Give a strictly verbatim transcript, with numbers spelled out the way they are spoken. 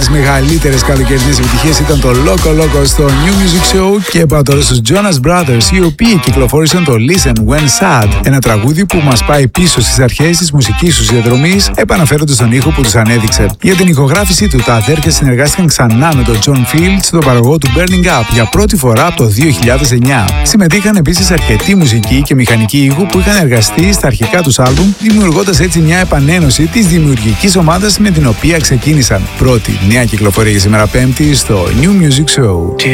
τις μεγαλύτερες καλοκαιρινές επιτυχίες ήταν το Loco Loco στο New Music Show, και πάω τώρα στους Jonas Brothers, οι οποίοι κυκλοφόρησαν το Listen When Sad, ένα τραγούδι που μας πάει πίσω στις αρχές της μουσικής τους διαδρομής, επαναφέροντας τον ήχο που τους ανέδειξε. Για την ηχογράφησή του, τα αδέρφια συνεργάστηκαν ξανά με τον John Fields, τον παραγωγό του Burning Up, για πρώτη φορά από το δύο χιλιάδες εννιά. Συμμετείχαν επίσης αρκετοί μουσικοί και μηχανικοί ήχου που είχαν εργαστεί στα αρχικά τους άλμπουμ, δημιουργώντας έτσι μια επανένωση της δημιουργικής ομάδας με την οποία ξεκίνησαν. Πρώτη νέα κυκλοφορία για σήμερα Πέμπτη στο New Music Show.